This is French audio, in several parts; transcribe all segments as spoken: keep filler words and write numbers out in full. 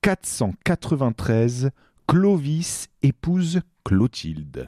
quatre cent quatre-vingt-treize, Clovis épouse Clotilde.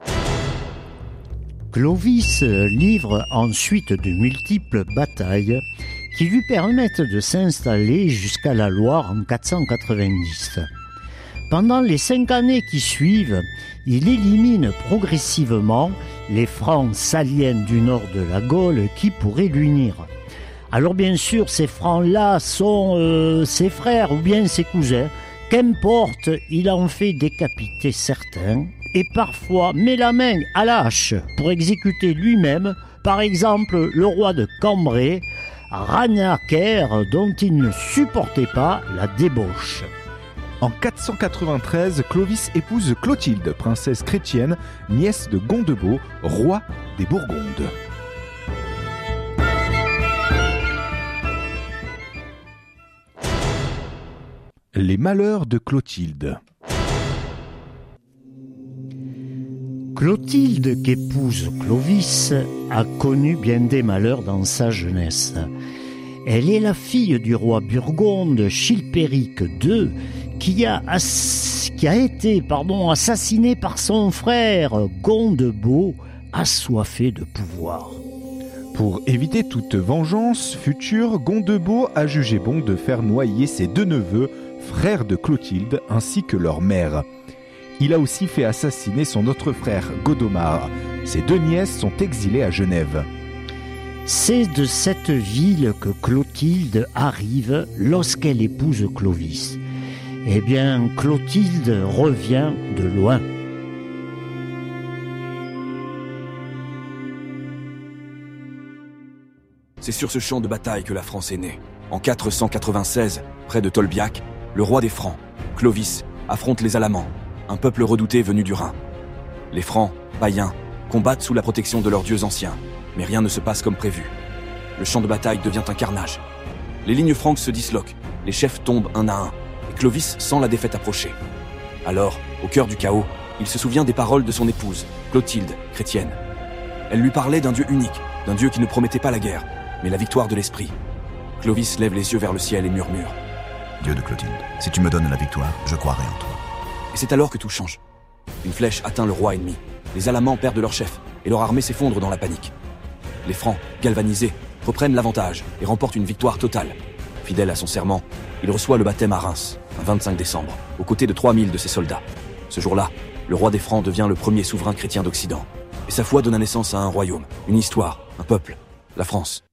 Clovis livre ensuite de multiples batailles qui lui permettent de s'installer jusqu'à la Loire en quatre cent quatre-vingt-dix. Pendant les cinq années qui suivent, il élimine progressivement les Francs saliens du nord de la Gaule qui pourraient l'unir. Alors bien sûr, ces Francs-là sont euh, ses frères ou bien ses cousins. Qu'importe, il en fait décapiter certains et parfois met la main à la hache pour exécuter lui-même, par exemple, le roi de Cambrai, Ragnacaire, dont il ne supportait pas la débauche. En quatre cent quatre-vingt-treize, Clovis épouse Clotilde, princesse chrétienne, nièce de Gondebaud, roi des Bourgondes. Les malheurs de Clotilde. Clotilde, qu'épouse Clovis, a connu bien des malheurs dans sa jeunesse. Elle est la fille du roi burgonde Chilpéric deux, qui a, ass... qui a été pardon, assassiné par son frère Gondebaud, assoiffé de pouvoir. Pour éviter toute vengeance future, Gondebaud a jugé bon de faire noyer ses deux neveux, frères de Clotilde, ainsi que leur mère. Il a aussi fait assassiner son autre frère, Godomar. Ses deux nièces sont exilées à Genève. C'est de cette ville que Clotilde arrive lorsqu'elle épouse Clovis. Eh bien, Clotilde revient de loin. C'est sur ce champ de bataille que la France est née. En quatre cent quatre-vingt-seize, près de Tolbiac, le roi des Francs, Clovis, affronte les Alamans, un peuple redouté venu du Rhin. Les Francs, païens, combattent sous la protection de leurs dieux anciens, mais rien ne se passe comme prévu. Le champ de bataille devient un carnage. Les lignes franques se disloquent, les chefs tombent un à un, et Clovis sent la défaite approcher. Alors, au cœur du chaos, il se souvient des paroles de son épouse, Clotilde, chrétienne. Elle lui parlait d'un Dieu unique, d'un Dieu qui ne promettait pas la guerre, mais la victoire de l'esprit. Clovis lève les yeux vers le ciel et murmure. Dieu de Clotilde, si tu me donnes la victoire, je croirai en toi. Et c'est alors que tout change. Une flèche atteint le roi ennemi. Les Alamans perdent leur chef, et leur armée s'effondre dans la panique. Les Francs, galvanisés, reprennent l'avantage et remportent une victoire totale. Fidèle à son serment, il reçoit le baptême à Reims, un vingt-cinq décembre, aux côtés de trois mille de ses soldats. Ce jour-là, le roi des Francs devient le premier souverain chrétien d'Occident. Et sa foi donne naissance à un royaume, une histoire, un peuple, la France.